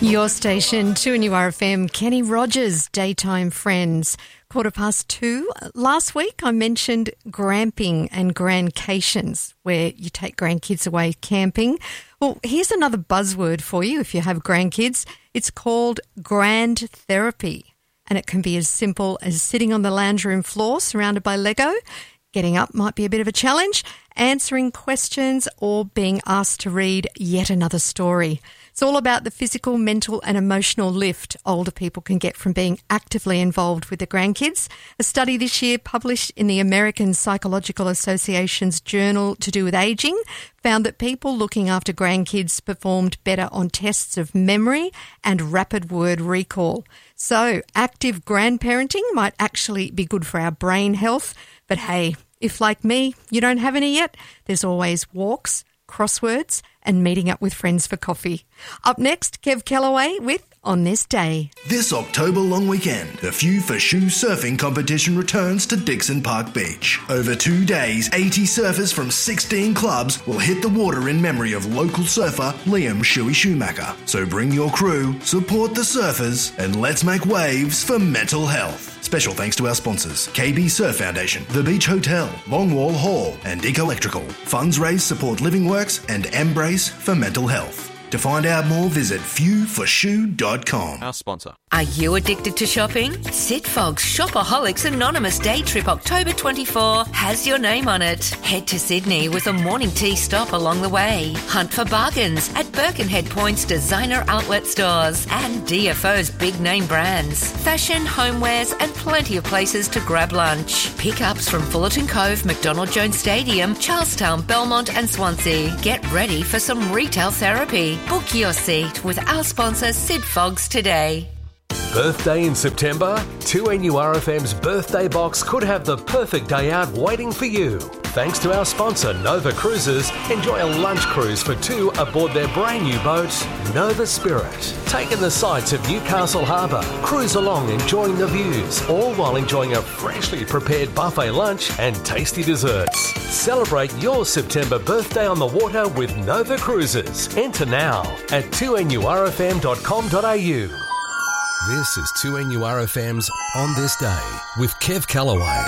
Your station, 2NURFM, Kenny Rogers, Daytime Friends, 2:15. Last week I mentioned gramping and grandcations, where you take grandkids away camping. Well, here's another buzzword for you if you have grandkids. It's called grand therapy, and it can be as simple as sitting on the lounge room floor surrounded by Lego. Getting up might be a bit of a challenge, answering questions, or being asked to read yet another story. It's all about the physical, mental and emotional lift older people can get from being actively involved with their grandkids. A study this year published in the American Psychological Association's journal To Do with Aging found that people looking after grandkids performed better on tests of memory and rapid word recall. So active grandparenting might actually be good for our brain health. But hey, if like me, you don't have any yet, there's always walks, crosswords and meeting up with friends for coffee. Up next, Kev Callaway with On This Day. This October long weekend, the Few for Shoe surfing competition returns to Dixon Park Beach. Over 2 days, 80 surfers from 16 clubs will hit the water in memory of local surfer Liam Shuey Schumacher. So bring your crew, support the surfers, and let's make waves for mental health. Special thanks to our sponsors, KB Surf Foundation, The Beach Hotel, Longwall Hall, and Dick Electrical. Funds raised support Living Works and Embrace for mental health. To find out more, visit fewforshoe.com. Our sponsor. Are you addicted to shopping? Sitfog's Shopaholics Anonymous Day Trip October 24 has your name on it. Head to Sydney with a morning tea stop along the way. Hunt for bargains at Birkenhead Point's designer outlet stores and DFO's big name brands. Fashion, homewares and plenty of places to grab lunch. Pickups from Fullerton Cove, McDonald Jones Stadium, Charlestown, Belmont and Swansea. Get ready for some retail therapy. Book your seat with our sponsor Sid Fogs today. Birthday in September? 2NURFM's birthday box could have the perfect day out waiting for you. Thanks to our sponsor Nova Cruises, enjoy a lunch cruise for two aboard their brand new boat, Nova Spirit. Take in the sights of Newcastle Harbour, cruise along enjoying the views, all while enjoying a freshly prepared buffet lunch and tasty desserts. Celebrate your September birthday on the water with Nova Cruises. Enter now at 2NURFM.com.au. This is 2NURFM's On This Day with Kev Callaway.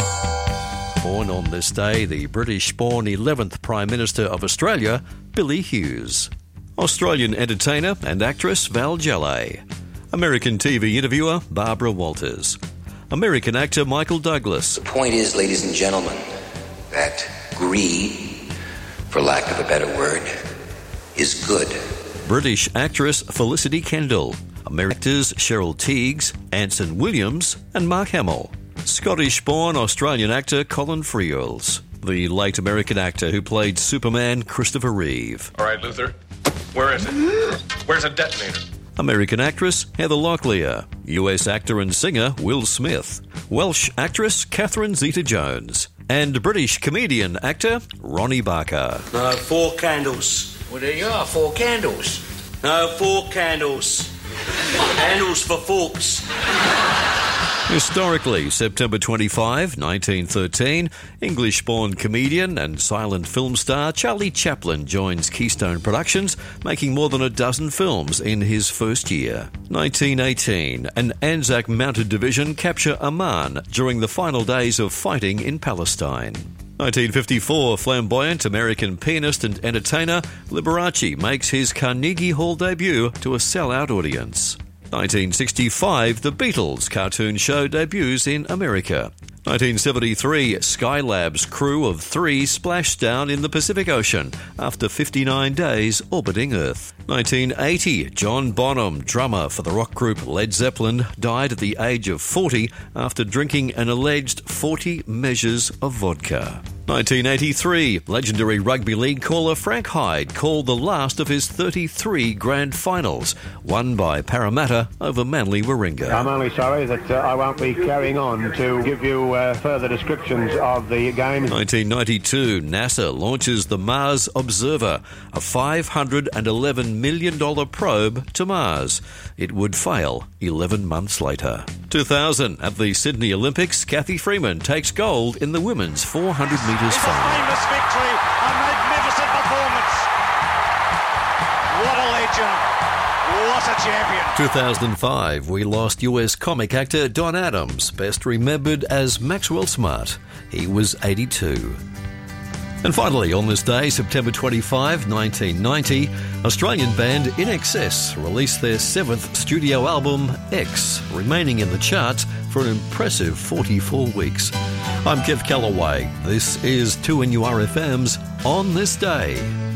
Born on this day, the British-born 11th Prime Minister of Australia, Billy Hughes. Australian entertainer and actress Val Jellay. American TV interviewer Barbara Walters. American actor Michael Douglas. The point is, ladies and gentlemen, that greed, for lack of a better word, is good. British actress Felicity Kendall. American actors Cheryl Teagues, Anson Williams and Mark Hamill. Scottish-born Australian actor Colin Friels. The late American actor who played Superman Christopher Reeve. All right, Luther, where is it? Where's a detonator? American actress Heather Locklear. US actor and singer Will Smith. Welsh actress Catherine Zeta-Jones. And British comedian actor Ronnie Barker. No, 4 candles. Well, there you are, 4 candles. No, 4 candles. Handles for forks. Historically, September 25, 1913, English-born comedian and silent film star Charlie Chaplin joins Keystone Productions, making more than a dozen films in his first year. 1918, an Anzac Mounted Division capture Amman during the final days of fighting in Palestine. 1954, flamboyant American pianist and entertainer Liberace makes his Carnegie Hall debut to a sellout audience. 1965, The Beatles cartoon show debuts in America. 1973, Skylab's crew of 3 splashed down in the Pacific Ocean after 59 days orbiting Earth. 1980, John Bonham, drummer for the rock group Led Zeppelin, died at the age of 40 after drinking an alleged 40 measures of vodka. 1983, legendary rugby league caller Frank Hyde called the last of his 33 grand finals, won by Parramatta over Manly Warringah. I'm only sorry that I won't be carrying on to give you further descriptions of the game. 1992, NASA launches the Mars Observer, a $511 million probe to Mars. It would fail 11 months later. 2000, at the Sydney Olympics, Kathy Freeman takes gold in the women's 400 metres final. It's a famous victory, a magnificent performance. What a legend. What a champion. 2005, we lost US comic actor Don Adams, best remembered as Maxwell Smart. He was 82. And finally, on this day, September 25, 1990, Australian band In Excess released their 7th studio album, X, remaining in the charts for an impressive 44 weeks. I'm Kev Callaway. This is 2NURFM's On This Day.